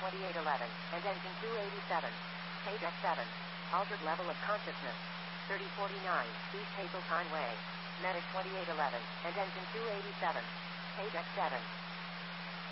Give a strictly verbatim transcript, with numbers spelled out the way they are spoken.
twenty-eight eleven, and engine two eighty-seven. Page X seven. Altered level of consciousness. thirty forty-nine, East Hazeltine Way. Medic twenty-eight eleven, and engine two eighty-seven. Page X seven.